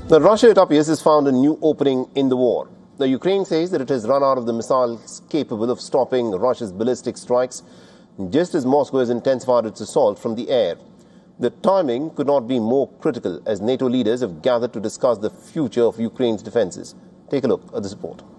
Now, Russia, it appears, has found a new opening in the war. Now, Ukraine says that it has run out of the missiles capable of stopping Russia's ballistic strikes, just as Moscow has intensified its assault from the air. The timing could not be more critical as NATO leaders have gathered to discuss the future of Ukraine's defenses. Take a look at this report.